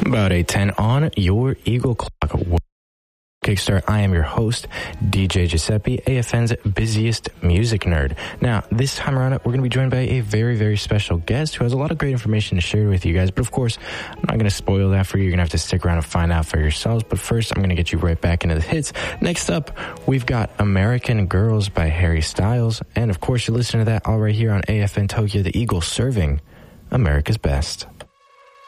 About 8:10 on your Eagle Clock. Kickstart. I am your host, DJ Giuseppe, AFN's busiest music nerd. Now, this time around, we're going to be joined by a very, very special guest who has a lot of great information to share with you guys. But of course, I'm not going to spoil that for you. You're going to have to stick around and find out for yourselves. But first, I'm going to get you right back into the hits. Next up, we've got American Girls by Harry Styles. And of course, you're listening to that all right here on AFN Tokyo, the Eagle serving America's best.